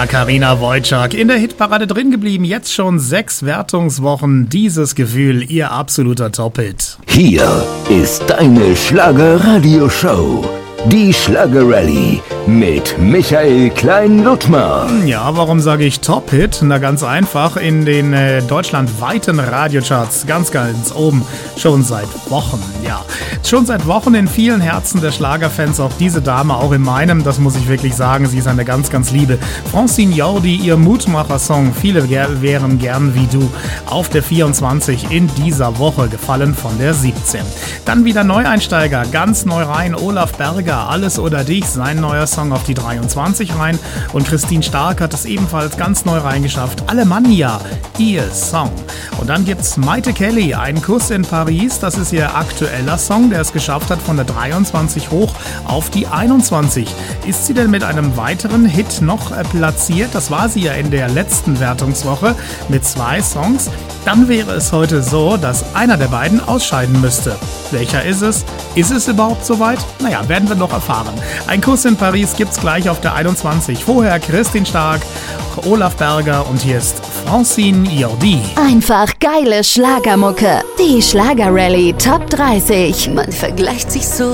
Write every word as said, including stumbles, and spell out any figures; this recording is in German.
Ja, Carina Wojcik in der Hitparade drin geblieben. Jetzt schon sechs Wertungswochen. Dieses Gefühl, ihr absoluter Top-Hit. Hier ist deine Schlager-Radio-Show. Die Schlager-Rallye mit Michael Klein-Ludmer. Ja, warum sage ich Top-Hit? Na, ganz einfach, in den äh, deutschlandweiten Radiocharts ganz, ganz oben, schon seit Wochen, ja. Schon seit Wochen in vielen Herzen der Schlagerfans, auch diese Dame, auch in meinem, das muss ich wirklich sagen, sie ist eine ganz, ganz liebe. Francine Jordi, ihr Mutmacher-Song, viele ger- wären gern wie du, auf der vierundzwanzig in dieser Woche, gefallen von der siebzehn. Dann wieder Neueinsteiger, ganz neu rein, Olaf Berger, Alles oder dich, sein neuer Song auf die dreiundzwanzig rein, und Christine Stark hat es ebenfalls ganz neu reingeschafft, Alemannia, ihr Song. Und dann gibt's Maite Kelly, Ein Kuss in Paris, das ist ihr aktueller Song, der es geschafft hat von der dreiundzwanzig hoch auf die einundzwanzig. Ist sie denn mit einem weiteren Hit noch äh, platziert? Das war sie ja in der letzten Wertungswoche mit zwei Songs. Dann wäre es heute so, dass einer der beiden ausscheiden müsste. Welcher ist es? Ist es überhaupt soweit? Naja, werden wir noch erfahren. Ein Kuss in Paris gibt's gleich auf der einundzwanzig. Vorher Christine Stark, Olaf Berger und hier ist Francine Jordi. Einfach geile Schlagermucke. Die Schlager-Rallye Top dreißig. Man vergleicht sich so